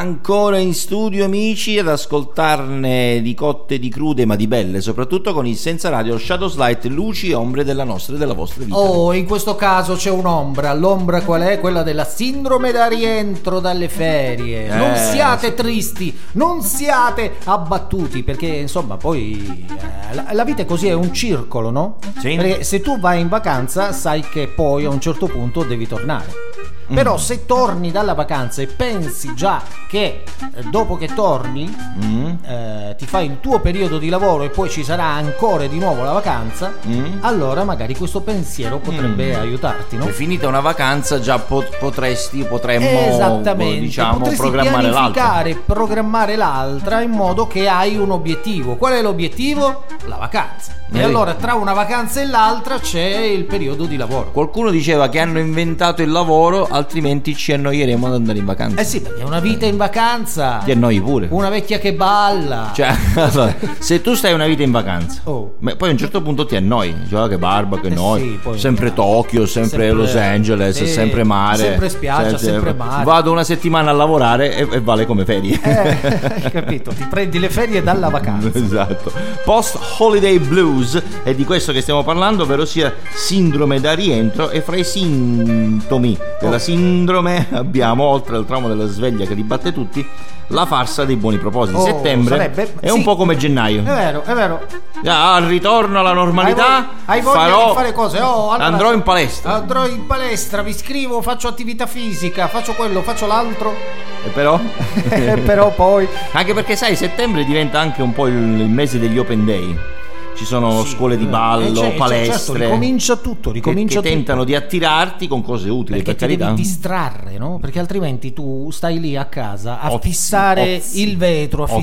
Ancora in studio, amici, ad ascoltarne di cotte, di crude, ma di belle, soprattutto con il Senza Radio Shadows Light, luci e ombre della nostra e della vostra vita. Oh, in questo caso c'è un'ombra. L'ombra qual è? Quella della sindrome da rientro dalle ferie. Non siate tristi, non siate abbattuti, perché insomma poi la vita è così, è un circolo, no? Sì. Perché se tu vai in vacanza sai che poi a un certo punto devi tornare. Però se torni dalla vacanza e pensi già che dopo che torni ti fai il tuo periodo di lavoro e poi ci sarà ancora di nuovo la vacanza, allora magari questo pensiero potrebbe aiutarti, no? È finita una vacanza, già potremmo Esattamente, diciamo potresti programmare l'altra. programmare l'altra in modo che hai un obiettivo. Qual è l'obiettivo? La vacanza. E allora tra una vacanza e l'altra c'è il periodo di lavoro. Qualcuno diceva che hanno inventato il lavoro, altrimenti ci annoieremo ad andare in vacanza. Eh sì, perché una vita in vacanza. Ti annoi pure. Una vecchia che balla. Cioè, allora, se tu stai una vita in vacanza, poi a un certo punto ti annoi. Cioè, che barba, che noi. Sì, sempre Tokyo, sempre Los Angeles, sempre mare. Sempre spiaggia, sempre mare. Vado una settimana a lavorare e vale come ferie. Hai capito? Ti prendi le ferie dalla vacanza. Esatto. Post Holiday Blues è di questo che stiamo parlando, ovvero sia sindrome da rientro, e fra i sintomi della sindrome abbiamo, oltre al trauma della sveglia che li batte tutti, la farsa dei buoni propositi. Settembre è un po' come gennaio. È vero. Al ritorno alla normalità hai voglia di fare cose. Allora, andrò in palestra. Andrò in palestra, mi iscrivo, faccio attività fisica, faccio quello, faccio l'altro. E però? Però poi anche perché sai, settembre diventa anche un po' il mese degli open day. Ci sono scuole di ballo, palestre, certo, ricomincia tutto che tentano di attirarti con cose utili, perché per carità. Devi distrarre, no? Perché altrimenti tu stai lì a casa a fissare il vetro,